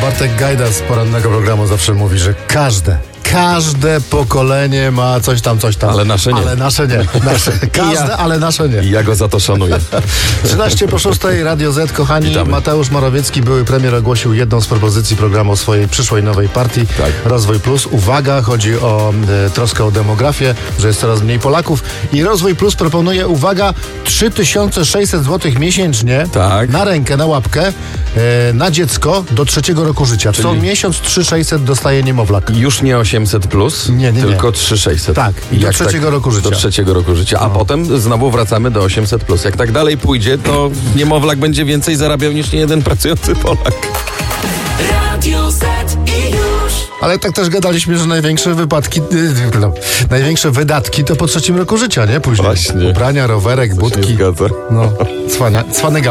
Bartek Gajda z porannego programu zawsze mówi, że każde pokolenie ma coś tam. Ale nasze nie. Ale nasze nie. Każde, ale nasze nie. I ja go za to szanuję. 13 po 6, Radio Z, kochani. Witamy. Mateusz Morawiecki, były premier, ogłosił jedną z propozycji programu swojej przyszłej nowej partii, Tak. Rozwój Plus. Uwaga, chodzi o troskę o demografię, że jest coraz mniej Polaków. I Rozwój Plus proponuje, uwaga, 3600 zł miesięcznie Tak. na rękę, na łapkę, na dziecko do 3 roku życia. Co Czyli- miesiąc 3600 dostaje niemowlak. Już nie 800 plus, Nie. tylko 3600. Tak, i do Jak 3 roku życia. Do 3 roku życia, a potem znowu wracamy do 800 plus. Jak tak dalej pójdzie, to niemowlak będzie więcej zarabiał niż niejeden pracujący Polak. Radio Z i już. Ale tak też gadaliśmy, że największe wydatki to po 3 roku życia, nie? Później Właśnie. ubrania, rowerek, To się budki. zgadza. No, cwane